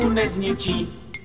nezničí.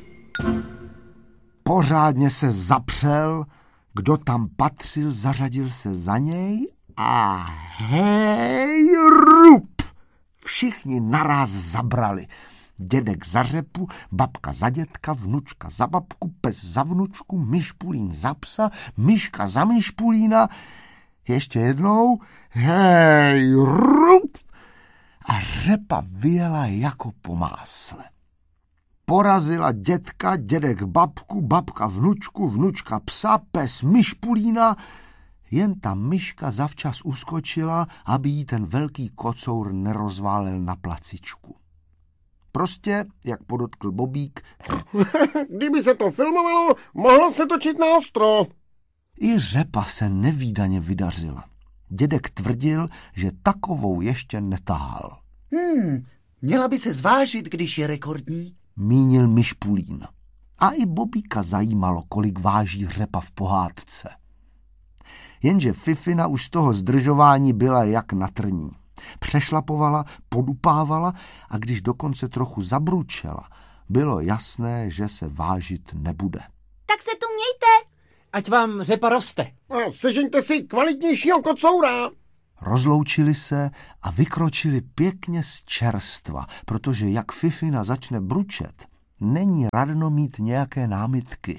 Pořádně se zapřel, kdo tam patřil, zařadil se za něj a hej, rup! Všichni naráz zabrali. Dědek za řepu, babka za dědka, vnučka za babku, pes za vnučku, myšpulín za psa, myška za myšpulína. Ještě jednou, hej, rup! A řepa vyjela jako po másle. Porazila dědka, dědek babku, babka vnučku, vnučka psa, pes myšpulína. Jen ta myška zavčas uskočila, aby jí ten velký kocour nerozválil na placičku. Prostě, jak podotkl Bobík, kdyby se to filmovalo, mohlo se točit na ostro. I řepa se nevídaně vydařila. Dědek tvrdil, že takovou ještě netáhal. Měla by se zvážit, když je rekordní. Mínil myšpulín. A i Bobíka zajímalo, kolik váží řepa v pohádce. Jenže Fifina už z toho zdržování byla jak na trní. Přešlapovala, podupávala a když dokonce trochu zabručela, bylo jasné, že se vážit nebude. Tak se tu mějte. Ať vám řepa roste. A sežeňte si kvalitnějšího kocoura. Rozloučili se a vykročili pěkně z čerstva, protože jak Fifina začne bručet, není radno mít nějaké námitky.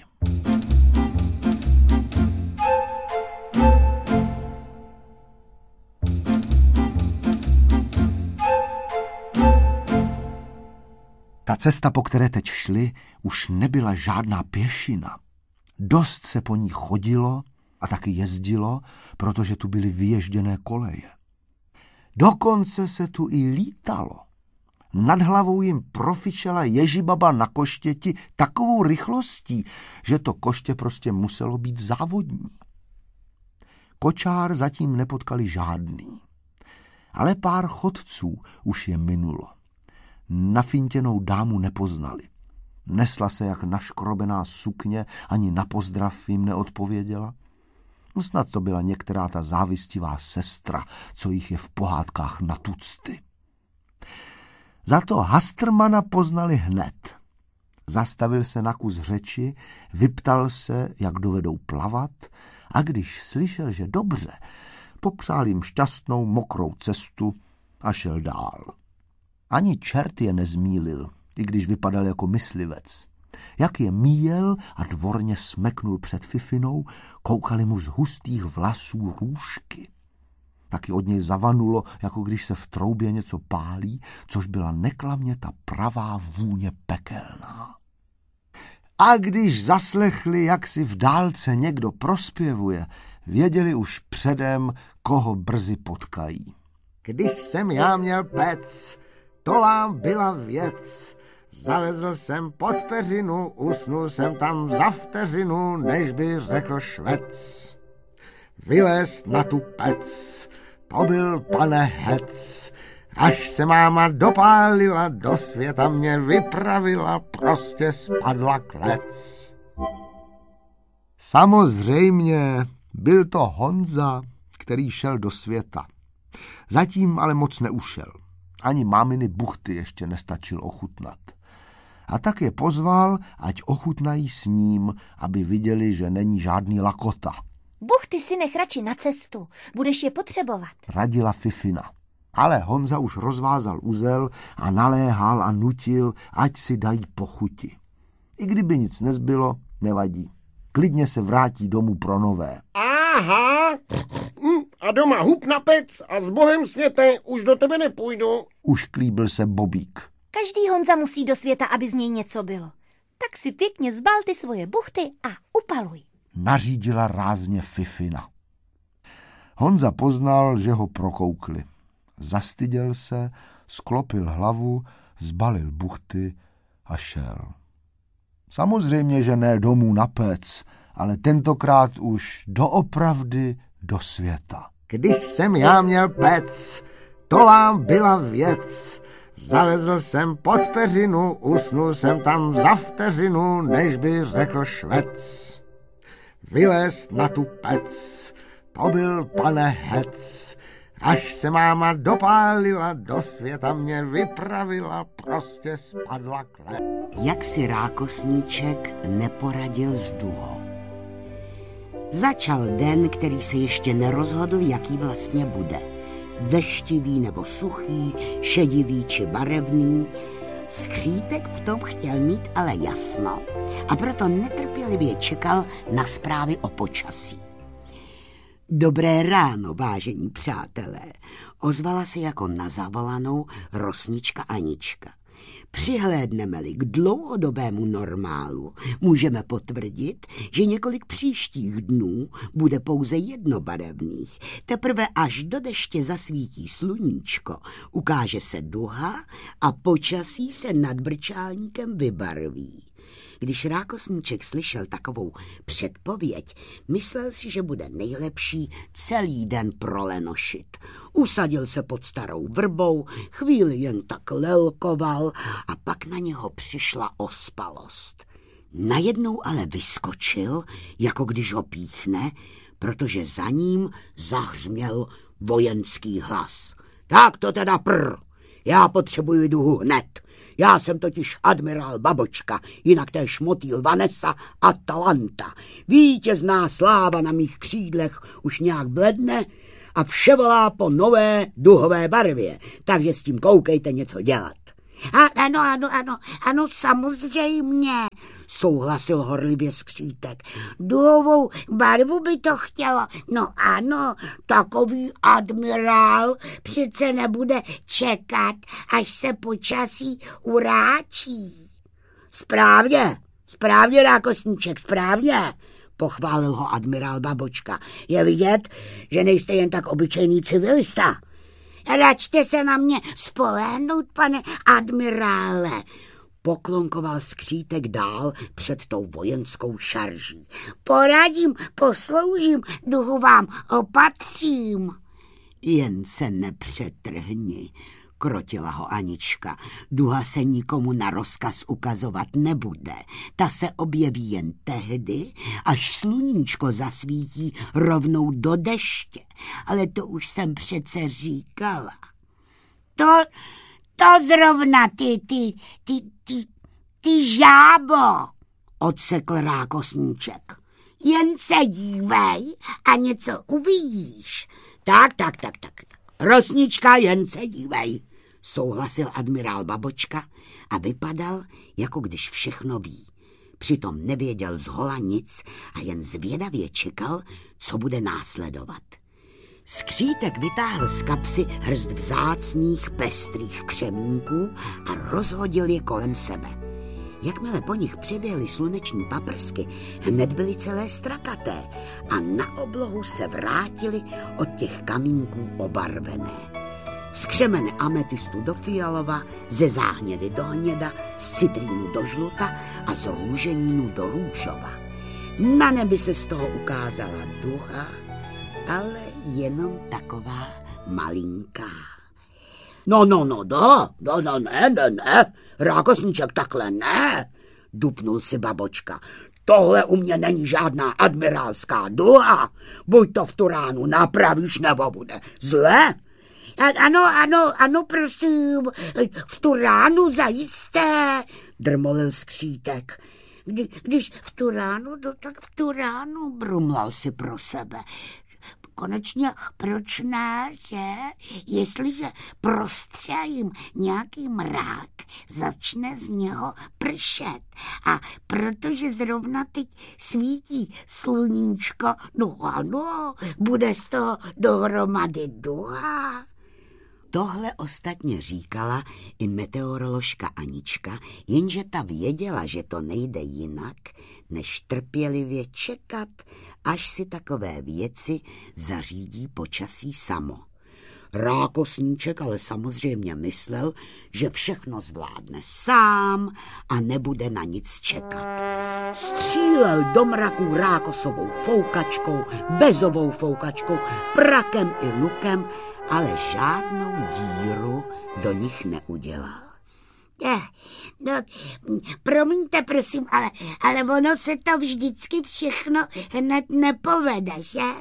Ta cesta, po které teď šli, už nebyla žádná pěšina. Dost se po ní chodilo a taky jezdilo, protože tu byly vyježděné koleje. Dokonce se tu i lítalo. Nad hlavou jim profičela Ježibaba na koštěti takovou rychlostí, že to koště prostě muselo být závodní. Kočár zatím nepotkali žádný, ale pár chodců už je minulo. Nafintěnou dámu nepoznali. Nesla se jak naškrobená sukně, ani na pozdrav jim neodpověděla. Snad to byla některá ta závistivá sestra, co jich je v pohádkách na tucty. Za to Hastrmana poznali hned. Zastavil se na kus řeči, vyptal se, jak dovedou plavat, a když slyšel, že dobře, popřál jim šťastnou mokrou cestu a šel dál. Ani čert je nezmýlil, i když vypadal jako myslivec. Jak je míjel a dvorně smeknul před Fifinou, koukali mu z hustých vlasů růžky. Taky od něj zavanulo, jako když se v troubě něco pálí, což byla neklamně ta pravá vůně pekelná. A když zaslechli, jak si v dálce někdo prospěvuje, věděli už předem, koho brzy potkají. Když jsem já měl pec, to vám byla věc. Zalezl jsem pod peřinu, usnul jsem tam za vteřinu, než by řekl švec. Vylez na tu pec, to byl pane hec. Až se máma dopálila, do světa mě vypravila, prostě spadla klec. Samozřejmě byl to Honza, který šel do světa. Zatím ale moc neušel. Ani máminy buchty ještě nestačil ochutnat. A tak je pozval, ať ochutnají s ním, aby viděli, že není žádný lakota. Buchty si nech radši na cestu, budeš je potřebovat, radila Fifina. Ale Honza už rozvázal uzel a naléhal a nutil, ať si dají pochuti. I kdyby nic nezbylo, nevadí. Klidně se vrátí domů pro nové. Aha, a doma hup na pec a s Bohem světe, už do tebe nepůjdu. Už klíbil se Bobík. Každý Honza musí do světa, aby z něj něco bylo. Tak si pěkně zbal ty svoje buchty a upaluj. Nařídila rázně Fifina. Honza poznal, že ho prokoukli. Zastyděl se, sklopil hlavu, zbalil buchty a šel. Samozřejmě, že ne domů na pec, ale tentokrát už doopravdy do světa. Když jsem já měl pec, to vám byla věc. Zalezl jsem pod peřinu, usnul jsem tam za vteřinu, než by řekl švec. Vylez na tu pec, to byl pane hec. Až se máma dopálila, do světa mě vypravila, prostě spadla klep. Jak si rákosníček neporadil s Duhou. Začal den, který se ještě nerozhodl, jaký vlastně bude. Deštivý nebo suchý, šedivý či barevný. Skřítek v tom chtěl mít ale jasno a proto netrpělivě čekal na zprávy o počasí. Dobré ráno, vážení přátelé, ozvala se jako na zavolanou rosnička Anička. Přihlédneme-li k dlouhodobému normálu, můžeme potvrdit, že několik příštích dnů bude pouze jednobarevných. Teprve až do deště zasvítí sluníčko, ukáže se duha a počasí se nad Brčálníkem vybarví. Když rákosníček slyšel takovou předpověď, myslel si, že bude nejlepší celý den prolenošit. Usadil se pod starou vrbou, chvíli jen tak lelkoval a pak na něho přišla ospalost. Najednou ale vyskočil, jako když ho píchne, protože za ním zahřměl vojenský hlas. Tak to teda já potřebuji duhu hned. Já jsem totiž admirál Babočka, jinak též motýl Vanessa Atalanta. Vítězná sláva na mých křídlech už nějak bledne a vše volá po nové duhové barvě, takže s tím koukejte něco dělat. Ano, samozřejmě, souhlasil horlivě Skřítek. Duhovou barvu by to chtělo. No ano, takový admirál přece nebude čekat, až se počasí uráčí. Správně, rákosníček, správně, pochválil ho admirál Babočka. Je vidět, že nejste jen tak obyčejný civilista. Račte se na mě spolehnout, pane admirále, poklonkoval Skřítek dál před tou vojenskou šarží. Poradím, posloužím, duhu vám opatřím. Jen se nepřetrhni, krotila ho Anička. Duha se nikomu na rozkaz ukazovat nebude. Ta se objeví jen tehdy, až sluníčko zasvítí rovnou do deště. Ale to už jsem přece říkala. To zrovna ty žábo, odsekl rákosníček. Jen se dívej a něco uvidíš. Tak. Rosnička, jen se dívej, souhlasil admirál Babočka a vypadal, jako když všechno ví. Přitom nevěděl zhola nic a jen zvědavě čekal, co bude následovat. Skřítek vytáhl z kapsy hrst vzácných pestrých křemínků a rozhodil je kolem sebe. Jakmile po nich přiběhly sluneční paprsky, hned byly celé strakaté a na oblohu se vrátily od těch kamínků obarvené. Z křemene ametistu do fialova, ze záhnědy do hněda, z citrínu do žluta a z růženínu do růžova. Na nebi se z toho ukázala duha, ale jenom taková malinká. Ne, rákosníček, takhle ne, dupnul si Babočka. Tohle u mě není žádná admirálská duha, buď to v tu ránu napravíš, nebo bude zle. Ano, prosím, v tu ránu zajisté, drmolil Skřítek. Když v tu ránu, tak v tu ránu, brumlal si pro sebe. Konečně, proč ne, že? Jestliže prostřelím nějaký mrák, začne z něho pršet. A protože zrovna teď svítí sluníčko, no ano, bude z toho dohromady duha. Tohle ostatně říkala i meteoroložka Anička, jenže ta věděla, že to nejde jinak, než trpělivě čekat, až si takové věci zařídí počasí samo. Rákosníček ale samozřejmě myslel, že všechno zvládne sám a nebude na nic čekat. Střílel do mraků rákosovou foukačkou, bezovou foukačkou, prakem i lukem, ale žádnou díru do nich neudělal. No, promiňte, prosím, ale ono se to vždycky všechno hned nepovede, že?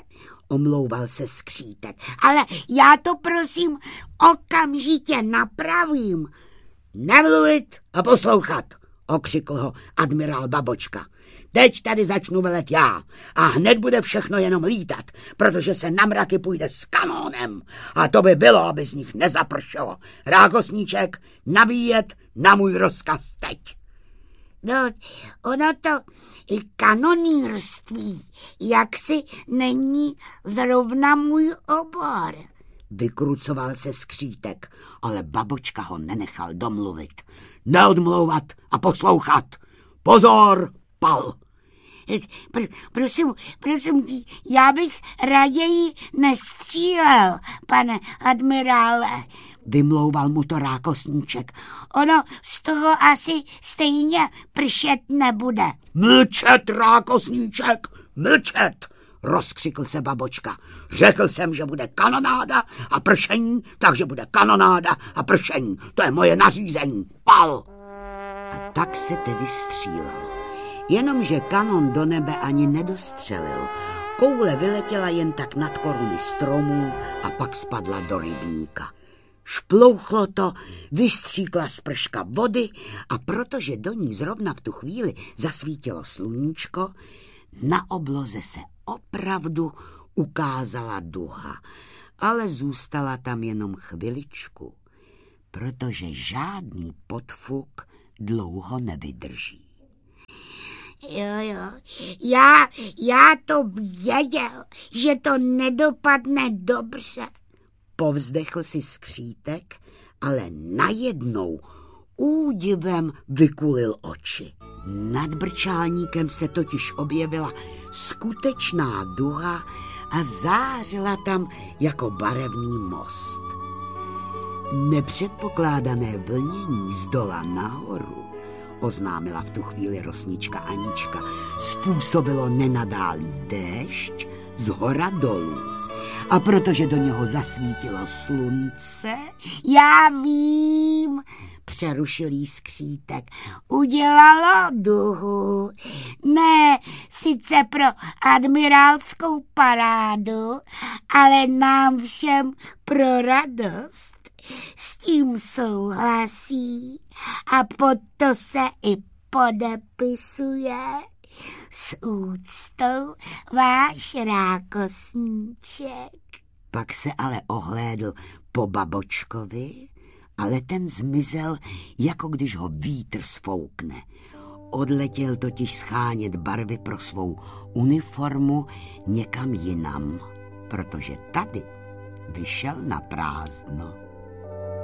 omlouval se Skřítek. Ale já to prosím okamžitě napravím. Nemluvit a poslouchat, okřikl ho admirál Babočka. Teď tady začnu velet já a hned bude všechno jenom lítat, protože se na mraky půjde s kanónem a to by bylo, aby z nich nezapršelo. Rákosníček, nabíjet na můj rozkaz teď. No, ono to i kanonýrství jaksi není zrovna můj obor. Vykrucoval se Skřítek, ale Babočka ho nenechal domluvit. Neodmlouvat a poslouchat. Pozor, pal! Prosím, já bych raději nestřílel, pane admirále. Vymlouval mu to Rákosníček. Ono z toho asi stejně pršet nebude. Mlčet, Rákosníček, mlčet! Rozkřikl se Babočka. Řekl jsem, že bude kanonáda a pršení, takže bude kanonáda a pršení. To je moje nařízení. Pal! A tak se tedy střílel. Jenomže kanon do nebe ani nedostřelil. Koule vyletěla jen tak nad koruny stromů a pak spadla do rybníka. Šplouchlo to, vystříkla sprška vody a protože do ní zrovna v tu chvíli zasvítilo sluníčko, na obloze se opravdu ukázala duha, ale zůstala tam jenom chviličku, protože žádný podfuk dlouho nevydrží. Jo, já to věděl, že to nedopadne dobře. Povzdechl si Skřítek, ale najednou údivem vykulil oči. Nad brčálníkem se totiž objevila skutečná duha a zářila tam jako barevný most. Nepředpokládané vlnění z dola nahoru, oznámila v tu chvíli rosnička Anička, způsobilo nenadálý déšť z hora dolů. A protože do něho zasvítilo slunce, já vím, přerušil jí Skřítek, udělalo duhu. Ne sice pro admirálskou parádu, ale nám všem pro radost. S tím souhlasí a pod to se i podepisuje. S úctou váš Rákosníček. Pak se ale ohlédl po Babočkovi, ale ten zmizel, jako když ho vítr sfoukne. Odletěl totiž schánět barvy pro svou uniformu někam jinam, protože tady vyšel na prázdno.